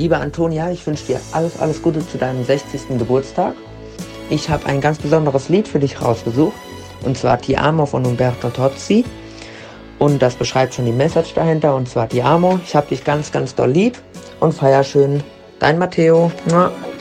Liebe Antonia, ich wünsche dir alles, alles Gute zu deinem 60. Geburtstag. Ich habe ein ganz besonderes Lied für dich rausgesucht, und zwar Ti amo von Umberto Tozzi. Und das beschreibt schon die Message dahinter, und zwar Ti amo. Ich hab dich ganz, ganz doll lieb und feier schön. Dein Matteo. Mua.